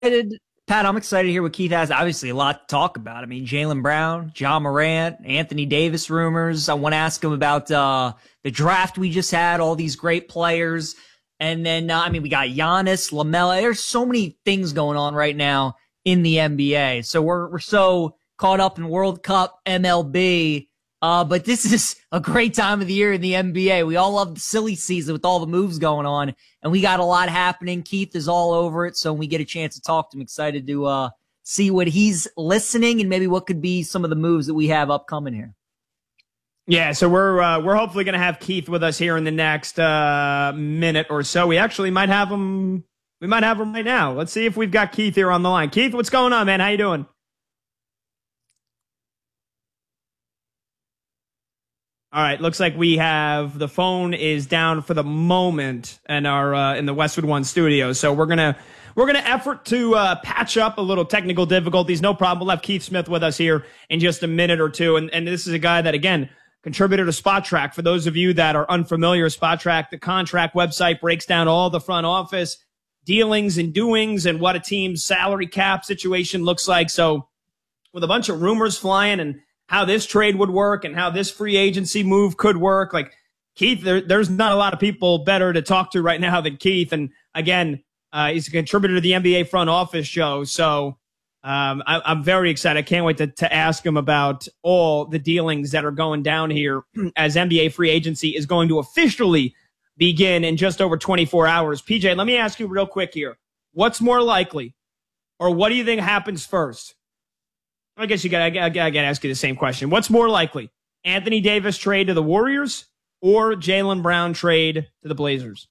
Pat, I'm excited to hear what Keith has. Obviously, a lot to talk about. I mean, Jaylen Brown, John Morant, Anthony Davis rumors. I want to ask him about the draft we just had, all these great players. And then, we got Giannis, LaMelo. There's so many things going on right now in the NBA. So we're so caught up in World Cup, MLB. But this is a great time of the year in the NBA. We all love the silly season with all the moves going on, and we got a lot happening. Keith is all over it, so when we get a chance to talk to him, excited to see what he's listening and maybe what could be some of the moves that we have upcoming here. Yeah, so we're hopefully going to have Keith with us here in the next minute or so. We actually might have him. We might have him right now. Let's see if we've got Keith here on the line. Keith, what's going on, man? How you doing? All right, looks like we have the phone is down for the moment in our in the Westwood One studio. So we're gonna effort to patch up a little technical difficulties. No problem. We'll have Keith Smith with us here in just a minute or two. And this is a guy that, again, contributor to Spot Track. For those of you that are unfamiliar, Spot Track, the contract website, breaks down all the front office dealings and doings and what a team's salary cap situation looks like. So with a bunch of rumors flying and how this trade would work and how this free agency move could work. Like, Keith, there's not a lot of people better to talk to right now than Keith. And again, he's a contributor to the NBA front office show. So I'm very excited. I can't wait to ask him about all the dealings that are going down here as NBA free agency is going to officially begin in just over 24 hours. PJ, let me ask you real quick here. What's more likely, or what do you think happens first? I guess I gotta ask you the same question. What's more likely, Anthony Davis trade to the Warriors or Jaylen Brown trade to the Blazers?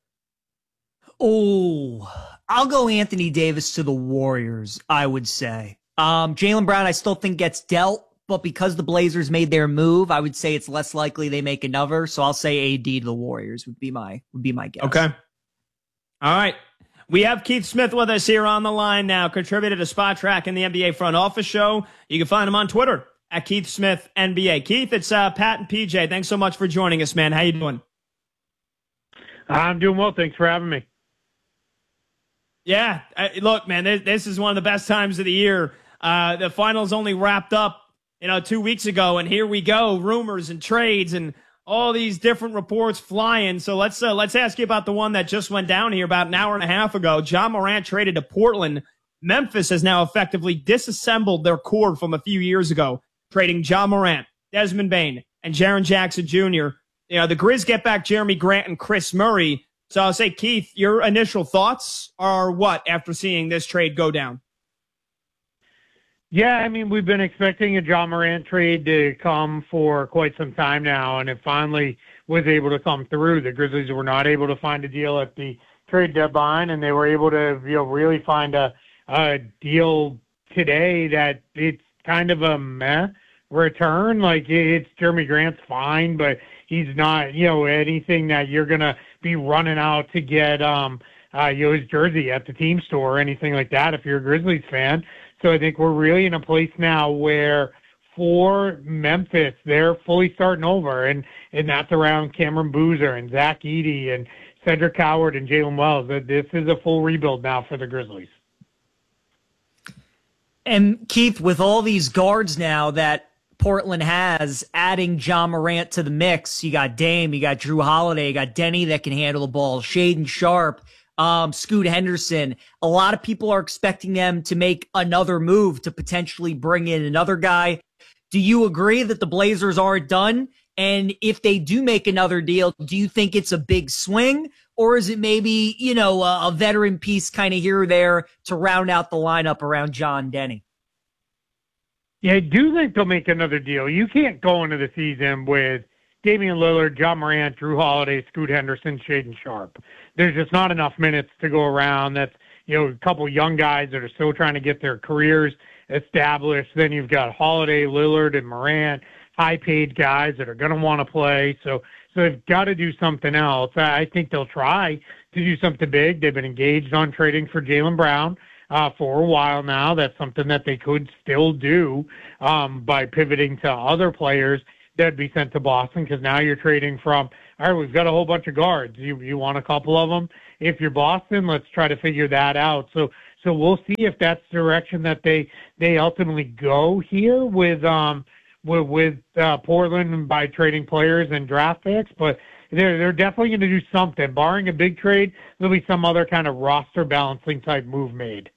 Oh, I'll go Anthony Davis to the Warriors, I would say. Jaylen Brown, I still think gets dealt, but because the Blazers made their move, I would say it's less likely they make another. So I'll say AD to the Warriors would be my guess. Okay. All right. We have Keith Smith with us here on the line now, contributed to Spot Track and the NBA Front Office Show. You can find him on Twitter at Keith Smith NBA. Keith, it's Pat and PJ. Thanks so much for joining us, man. How you doing? I'm doing well. Thanks for having me. Yeah. Look, man, this is one of the best times of the year. The finals only wrapped up, 2 weeks ago, and here we go. Rumors and trades and all these different reports flying. So let's ask you about the one that just went down here about an hour and a half ago. John Morant traded to Portland. Memphis has now effectively disassembled their core from a few years ago, trading John Morant, Desmond Bane, and Jaren Jackson Jr. The Grizz get back Jeremy Grant and Chris Murray. So I'll say, Keith, your initial thoughts are what after seeing this trade go down? Yeah, we've been expecting a John Morant trade to come for quite some time now, and it finally was able to come through. The Grizzlies were not able to find a deal at the trade deadline, and they were able to really find a deal today that it's kind of a meh return. Like, it's Jeremy Grant's fine, but he's not, anything that you're going to be running out to get his jersey at the team store or anything like that if you're a Grizzlies fan. So I think we're really in a place now where for Memphis, they're fully starting over, and that's around Cameron Boozer and Zach Edey and Cedric Howard and Jalen Wells. This is a full rebuild now for the Grizzlies. And Keith, with all these guards now that Portland has, adding John Morant to the mix, you got Dame, you got Drew Holiday, you got Denny that can handle the ball, Shaedon Sharpe, Scoot Henderson. A lot of people are expecting them to make another move to potentially bring in another guy. Do you agree that the Blazers aren't done? And if they do make another deal, do you think it's a big swing? Or is it maybe, a veteran piece kind of here or there to round out the lineup around John Denny? Yeah, I do think they'll make another deal. You can't go into the season with Damian Lillard, John Morant, Drew Holiday, Scoot Henderson, Shaedon Sharpe. There's just not enough minutes to go around. That's, a couple young guys that are still trying to get their careers established. Then you've got Holiday, Lillard, and Morant, high-paid guys that are going to want to play. So they've got to do something else. I think they'll try to do something big. They've been engaged on trading for Jaylen Brown for a while now. That's something that they could still do by pivoting to other players that'd be sent to Boston, because now you're trading from, all right, we've got a whole bunch of guards. You want a couple of them? If you're Boston, let's try to figure that out. So So we'll see if that's the direction that they ultimately go here with Portland by trading players and draft picks. But they're definitely going to do something. Barring a big trade, there'll be some other kind of roster balancing type move made.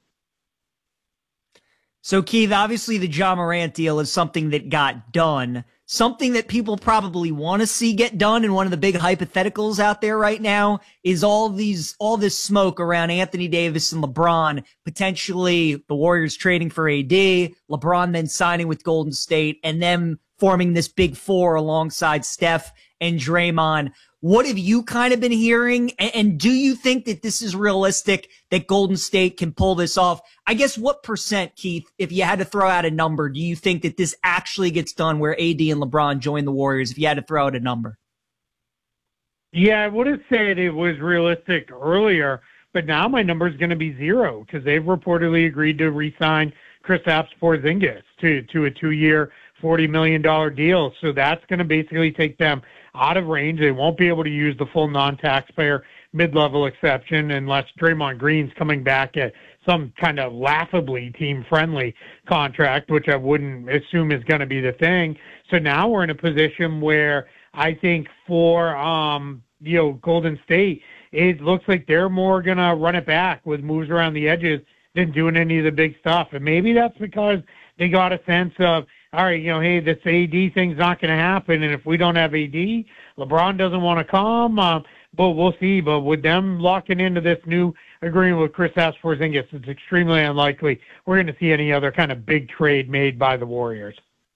So, Keith, obviously the Ja Morant deal is something that got done. Something that people probably want to see get done, and one of the big hypotheticals out there right now is all this smoke around Anthony Davis and LeBron, potentially the Warriors trading for AD, LeBron then signing with Golden State, and them forming this big four alongside Steph and Draymond. What have you kind of been hearing? And do you think that this is realistic, that Golden State can pull this off? I guess what percent, Keith, if you had to throw out a number, do you think that this actually gets done where AD and LeBron join the Warriors, if you had to throw out a number? Yeah, I would have said it was realistic earlier, but now my number is going to be 0 because they've reportedly agreed to re-sign Kristaps Porzingis to a 2-year, $40 million deal. So that's going to basically take them out of range. They won't be able to use the full non-taxpayer mid-level exception unless Draymond Green's coming back at some kind of laughably team-friendly contract, which I wouldn't assume is going to be the thing. So now we're in a position where I think for Golden State, it looks like they're more going to run it back with moves around the edges than doing any of the big stuff. And maybe that's because they got a sense of, all right, hey, this AD thing's not going to happen, and if we don't have AD, LeBron doesn't want to come, but we'll see. But with them locking into this new agreement with Kristaps Porzingis, it's extremely unlikely we're going to see any other kind of big trade made by the Warriors.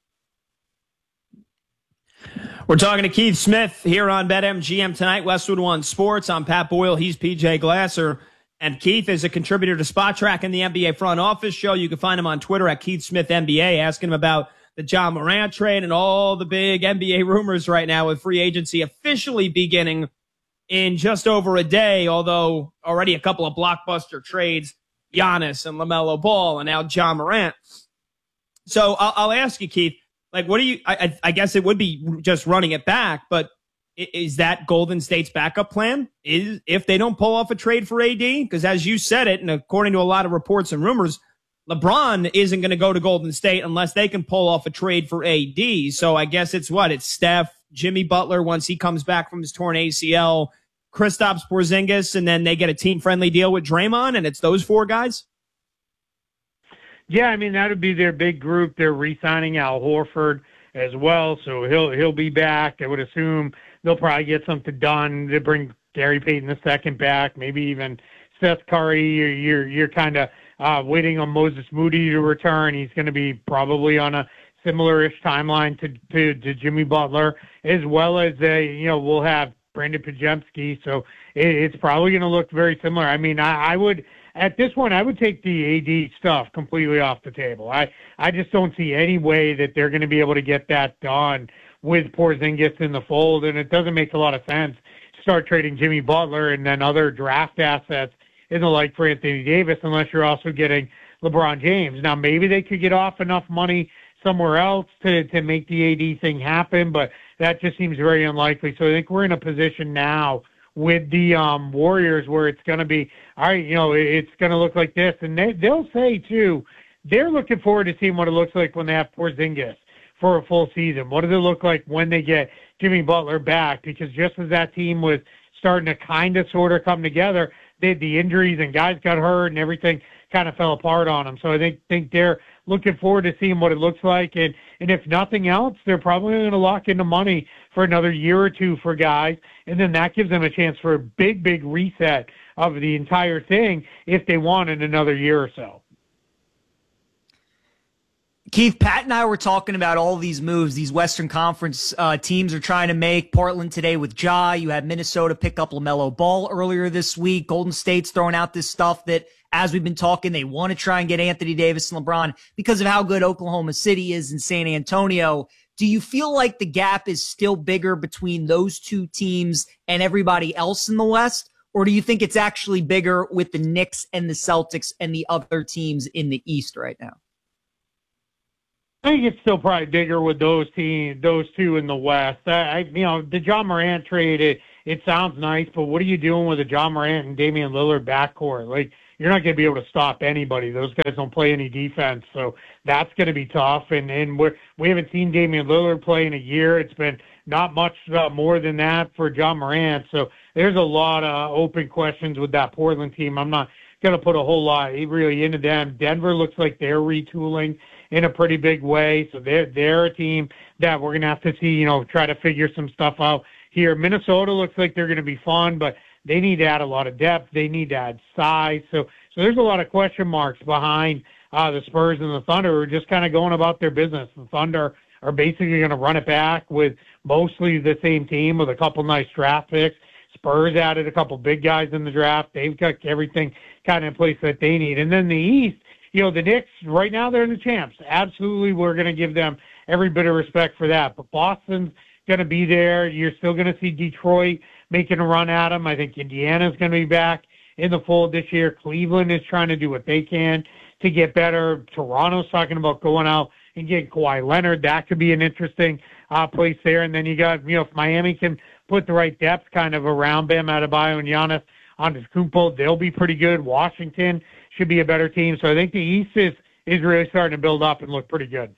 We're talking to Keith Smith here on BetMGM tonight, Westwood One Sports. I'm Pat Boyle. He's PJ Glasser. And Keith is a contributor to Spot Track and the NBA Front Office Show. You can find him on Twitter at Keith Smith NBA, asking him about the Ja Morant trade and all the big NBA rumors right now, with free agency officially beginning in just over a day, although already a couple of blockbuster trades, Giannis and LaMelo Ball, and now Ja Morant. So I'll ask you, Keith, like, what do you, I guess it would be just running it back, but is that Golden State's backup plan? Is if they don't pull off a trade for AD? Because as you said it, and according to a lot of reports and rumors, LeBron isn't going to go to Golden State unless they can pull off a trade for AD. So I guess it's Steph, Jimmy Butler once he comes back from his torn ACL, Kristaps Porzingis, and then they get a team-friendly deal with Draymond, and it's those four guys? Yeah, I mean, that would be their big group. They're re-signing Al Horford as well, so he'll be back. I would assume they'll probably get something done to bring Gary Payton II back, maybe even Seth Curry. You're kind of waiting on Moses Moody to return. He's going to be probably on a similar-ish timeline to Jimmy Butler, as well as we'll have Brandon Podziemski. So it's probably going to look very similar. I mean, I would. At this point, I would take the AD stuff completely off the table. I just don't see any way that they're going to be able to get that done with Porzingis in the fold, and it doesn't make a lot of sense to start trading Jimmy Butler and then other draft assets in the like for Anthony Davis unless you're also getting LeBron James. Now, maybe they could get off enough money somewhere else to make the AD thing happen, but that just seems very unlikely. So I think we're in a position now with the Warriors where it's going to be, all right, it's going to look like this. And they'll say, too, they're looking forward to seeing what it looks like when they have Porzingis for a full season. What does it look like when they get Jimmy Butler back? Because just as that team was starting to kind of sort of come together, the injuries and guys got hurt and everything kind of fell apart on them. So I think they're looking forward to seeing what it looks like. And if nothing else, they're probably going to lock into money for another year or two for guys. And then that gives them a chance for a big, big reset of the entire thing if they want in another year or so. Keith, Pat and I were talking about all these moves these Western Conference teams are trying to make. Portland today with Ja. You had Minnesota pick up LaMelo Ball earlier this week. Golden State's throwing out this stuff that, as we've been talking, they want to try and get Anthony Davis and LeBron because of how good Oklahoma City is in San Antonio. Do you feel like the gap is still bigger between those two teams and everybody else in the West? Or do you think it's actually bigger with the Knicks and the Celtics and the other teams in the East right now? I think it's still probably bigger with those two in the West. The Ja Morant trade, it sounds nice, but what are you doing with the Ja Morant and Damian Lillard backcourt? Like, you're not going to be able to stop anybody. Those guys don't play any defense, so that's going to be tough. And we haven't seen Damian Lillard play in a year. It's been not much more than that for John Morant. So there's a lot of open questions with that Portland team. I'm not going to put a whole lot really into them. Denver looks like they're retooling in a pretty big way. So they're a team that we're going to have to see, try to figure some stuff out here. Minnesota looks like they're going to be fun, but they need to add a lot of depth. They need to add size. So there's a lot of question marks behind the Spurs and the Thunder who are just kind of going about their business. The Thunder are basically going to run it back with mostly the same team with a couple nice draft picks. Spurs added a couple big guys in the draft. They've got everything kind of in place that they need. And then the East, the Knicks, right now they're the champs. Absolutely, we're going to give them every bit of respect for that. But Boston's going to be there. You're still going to see Detroit making a run at them. I think Indiana's going to be back in the fold this year. Cleveland is trying to do what they can to get better. Toronto's talking about going out and getting Kawhi Leonard. That could be an interesting place there. And then you got, if Miami can put the right depth kind of around Bam Adebayo and Giannis Antetokounmpo, they'll be pretty good. Washington should be a better team. So I think the East is really starting to build up and look pretty good.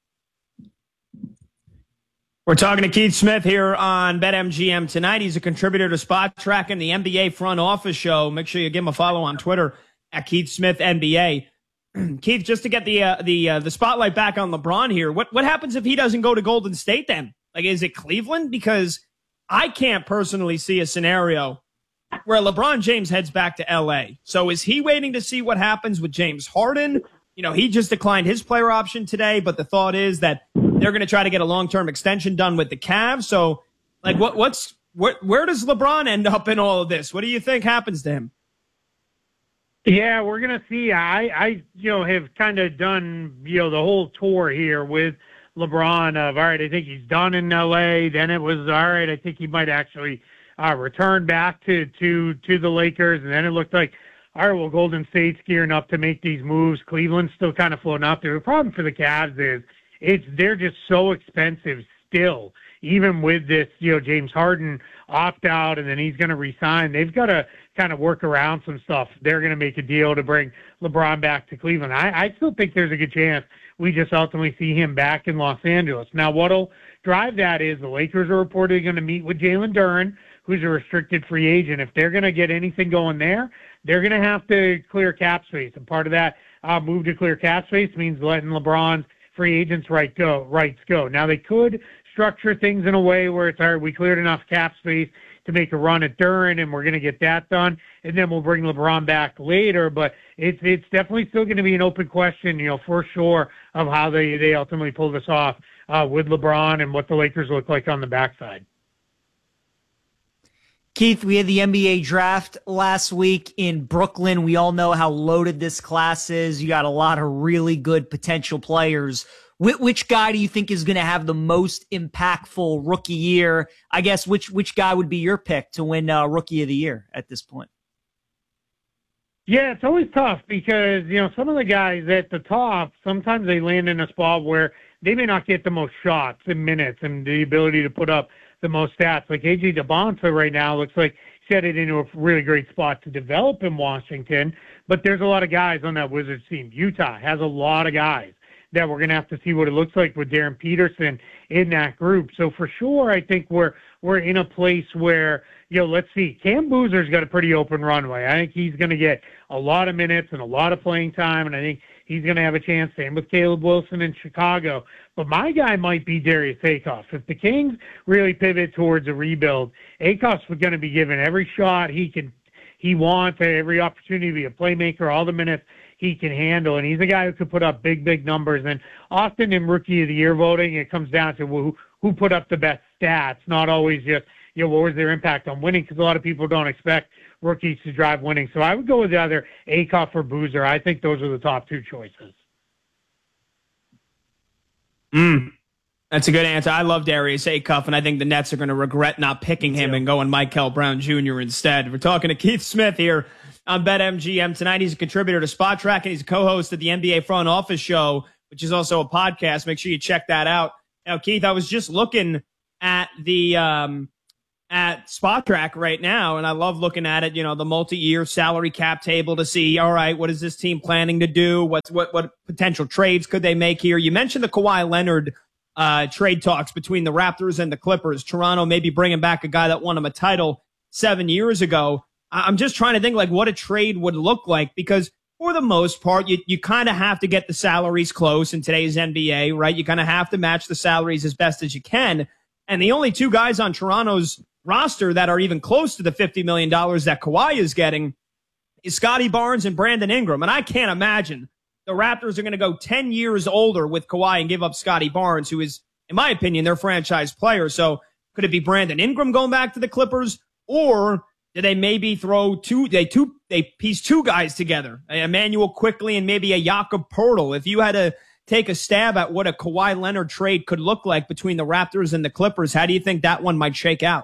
We're talking to Keith Smith here on BetMGM tonight. He's a contributor to Spot Track and the NBA Front Office Show. Make sure you give him a follow on Twitter at Keith Smith NBA. Keith, just to get the spotlight back on LeBron here, what happens if he doesn't go to Golden State then? Like, is it Cleveland? Because I can't personally see a scenario where LeBron James heads back to L.A. So is he waiting to see what happens with James Harden? He just declined his player option today, but the thought is that they're going to try to get a long-term extension done with the Cavs. So, like, where does LeBron end up in all of this? What do you think happens to him? Yeah, we're going to see. I have kind of done, the whole tour here with LeBron of, all right, I think he's done in L.A. Then it was, all right, I think he might actually return back to the Lakers. And then it looked like, all right, well, Golden State's gearing up to make these moves. Cleveland's still kind of floating out there. The problem for the Cavs is they're just so expensive still, even with this, James Harden opt-out, and then he's going to resign. They've got to kind of work around some stuff. They're going to make a deal to bring LeBron back to Cleveland. I still think there's a good chance we just ultimately see him back in Los Angeles. Now, what'll drive that is the Lakers are reportedly going to meet with Jalen Duren, who's a restricted free agent. If they're going to get anything going there, they're going to have to clear cap space. And part of that move to clear cap space means letting LeBron's free agents rights go. Now, they could structure things in a way where it's, all right, we cleared enough cap space to make a run at Duren, and we're going to get that done, and then we'll bring LeBron back later. But it's definitely still going to be an open question, for sure, of how they ultimately pull this off with LeBron and what the Lakers look like on the backside. Keith, we had the NBA draft last week in Brooklyn. We all know how loaded this class is. You got a lot of really good potential players. Which guy do you think is going to have the most impactful rookie year? I guess which guy would be your pick to win Rookie of the Year at this point? Yeah, it's always tough because, some of the guys at the top, sometimes they land in a spot where they may not get the most shots and minutes and the ability to put up the most stats. Like A.J. Debonta right now looks like he's headed into a really great spot to develop in Washington, but there's a lot of guys on that Wizards team. Utah has a lot of guys that we're going to have to see what it looks like with Darren Peterson in that group. So for sure, I think we're in a place where, let's see. Cam Boozer's got a pretty open runway. I think he's going to get a lot of minutes and a lot of playing time, and I think he's going to have a chance. Same with Caleb Wilson in Chicago. But my guy might be Darius Akoff. If the Kings really pivot towards a rebuild, Akoff's going to be given every shot he wants, every opportunity to be a playmaker, all the minutes he can handle, and he's a guy who could put up big numbers. And often in Rookie of the Year voting, it comes down to who put up the best stats, not always just, what was their impact on winning, because a lot of people don't expect rookies to drive winning. So I would go with either Akoff or Boozer. I think those are the top two choices. That's a good answer. I love Darius Akoff, and I think the Nets are going to regret not picking him and going Michael Brown Jr. instead. We're talking to Keith Smith here on BetMGM tonight. He's a contributor to Spot Track, and he's a co-host of the NBA Front Office Show, which is also a podcast. Make sure you check that out. Now, Keith, I was just looking at the at Spot Track right now, and I love looking at it, the multi-year salary cap table to see, all right, what is this team planning to do? What potential trades could they make here? You mentioned the Kawhi Leonard trade talks between the Raptors and the Clippers. Toronto maybe bringing back a guy that won him a title 7 years ago. I'm just trying to think like what a trade would look like, because for the most part, you kind of have to get the salaries close in today's NBA, right? You kind of have to match the salaries as best as you can. And the only two guys on Toronto's roster that are even close to the $50 million that Kawhi is getting is Scotty Barnes and Brandon Ingram. And I can't imagine the Raptors are going to go 10 years older with Kawhi and give up Scotty Barnes, who is, in my opinion, their franchise player. So could it be Brandon Ingram going back to the Clippers, or do they maybe they piece two guys together, Emmanuel Quickley and maybe a Jakob Poeltl? If you had to take a stab at what a Kawhi Leonard trade could look like between the Raptors and the Clippers, how do you think that one might shake out?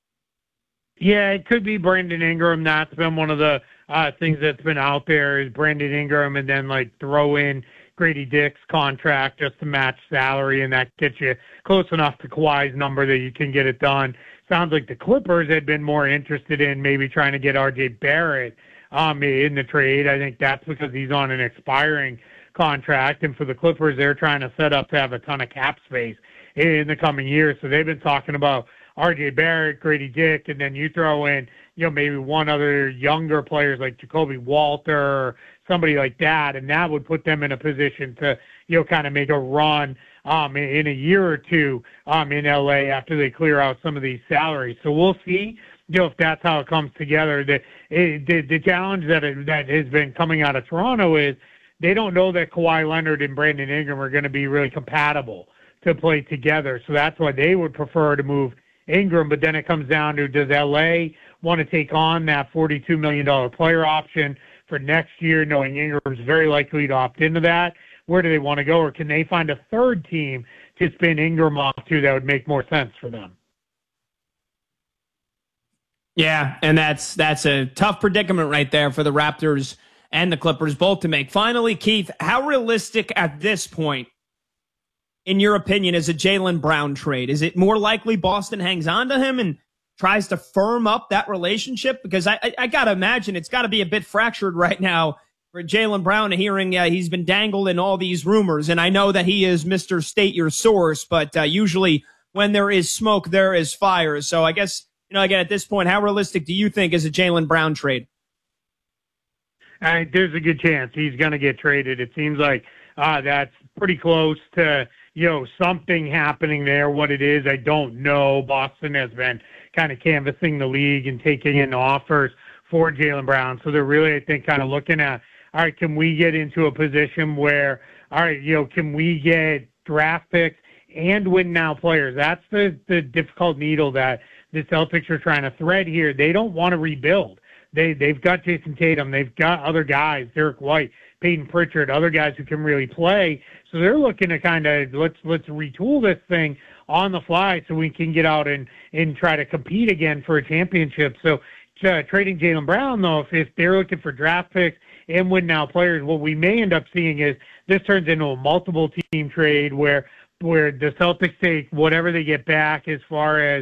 Yeah, it could be Brandon Ingram. That's been one of the things that's been out there, is Brandon Ingram, and then like throw in Grady Dick's contract just to match salary, and that gets you close enough to Kawhi's number that you can get it done. Sounds like the Clippers had been more interested in maybe trying to get RJ Barrett in the trade. I think that's because he's on an expiring contract, and for the Clippers, they're trying to set up to have a ton of cap space in the coming years. So they've been talking about RJ Barrett, Grady Dick, and then you throw in, maybe one other younger players like Jacoby Walter or somebody like that, and that would put them in a position to, kind of make a run in a year or two in LA after they clear out some of these salaries. So we'll see, if that's how it comes together. The challenge that has been coming out of Toronto is they don't know that Kawhi Leonard and Brandon Ingram are going to be really compatible to play together. So that's why they would prefer to move Ingram. But then it comes down to, does LA want to take on that $42 million player option for next year, knowing Ingram's very likely to opt into that? Where do they want to go? Or can they find a third team to spin Ingram off to that would make more sense for them? Yeah, and that's a tough predicament right there for the Raptors and the Clippers both to make. Finally, Keith, how realistic at this point, in your opinion, is a Jaylen Brown trade? Is it more likely Boston hangs on to him and tries to firm up that relationship? Because I got to imagine it's got to be a bit fractured right now for Jaylen Brown, hearing he's been dangled in all these rumors. And I know that he is Mr. State Your Source, but usually when there is smoke, there is fire. So I guess, again, at this point, how realistic do you think is a Jaylen Brown trade? There's a good chance he's going to get traded. It seems like that's pretty close to, something happening there. What it is, I don't know. Boston has been kind of canvassing the league and taking in offers for Jaylen Brown. So they're really, I think, kind of looking at, all right, can we get into a position where, all right, can we get draft picks and win now players? That's the difficult needle that the Celtics are trying to thread here. They don't want to rebuild. They've got Jason Tatum. They've got other guys, Derek White, Peyton Pritchard, other guys who can really play. So they're looking to kind of, let's retool this thing on the fly so we can get out and try to compete again for a championship. So trading Jaylen Brown, though, if they're looking for draft picks and win now players, what we may end up seeing is this turns into a multiple team trade where the Celtics take whatever they get back as far as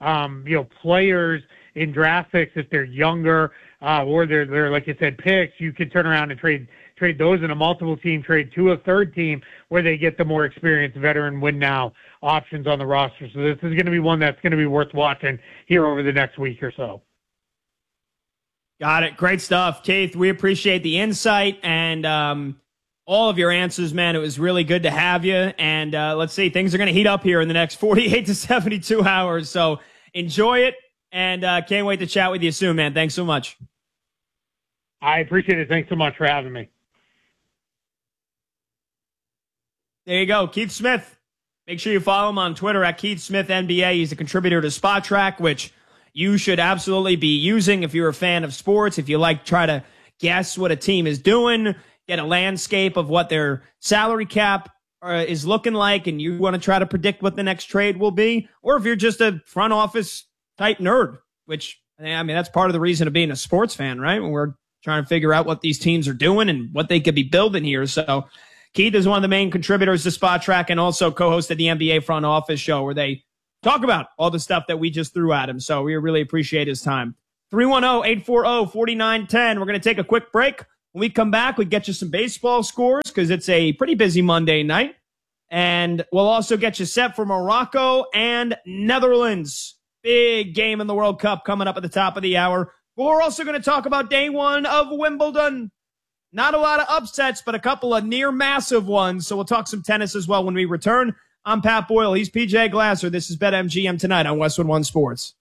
players in draft picks if they're younger, or they're like you said, picks. You could turn around and trade those in a multiple team trade to a third team where they get the more experienced veteran win now options on the roster. So this is going to be one that's going to be worth watching here over the next week or so. Got it. Great stuff, Keith. We appreciate the insight and all of your answers, man. It was really good to have you. And let's see, things are going to heat up here in the next 48 to 72 hours. So enjoy it. And can't wait to chat with you soon, man. Thanks so much. I appreciate it. Thanks so much for having me. There you go. Keith Smith. Make sure you follow him on Twitter at Keith Smith NBA. He's a contributor to Spot Track, which you should absolutely be using if you're a fan of sports. If you like, try to guess what a team is doing, get a landscape of what their salary cap is looking like, and you want to try to predict what the next trade will be. Or if you're just a front office type nerd, which, I mean, that's part of the reason of being a sports fan, right? When we're trying to figure out what these teams are doing and what they could be building here. So Keith is one of the main contributors to Spot Track and also co-hosted the NBA Front Office Show, where they talk about all the stuff that we just threw at him. So we really appreciate his time. 310-840-4910. We're going to take a quick break. When we come back, we get you some baseball scores because it's a pretty busy Monday night. And we'll also get you set for Morocco and Netherlands. Big game in the World Cup coming up at the top of the hour. But we're also going to talk about day one of Wimbledon. Not a lot of upsets, but a couple of near massive ones. So we'll talk some tennis as well when we return. I'm Pat Boyle. He's PJ Glasser. This is BetMGM tonight on Westwood One Sports.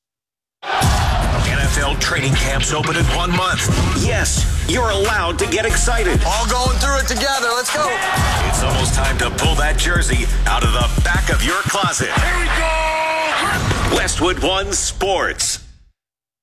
NFL training camps open in 1 month. Yes, you're allowed to get excited. All going through it together. Let's go. It's almost time to pull that jersey out of the back of your closet. Here we go. Westwood One Sports.